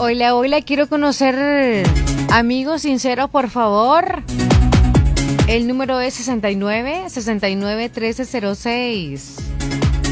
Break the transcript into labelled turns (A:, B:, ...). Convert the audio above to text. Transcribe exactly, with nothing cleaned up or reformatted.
A: Hola, hola, quiero conocer amigos sinceros, por favor. El número es sesenta y nueve, sesenta y nueve, trece cero seis.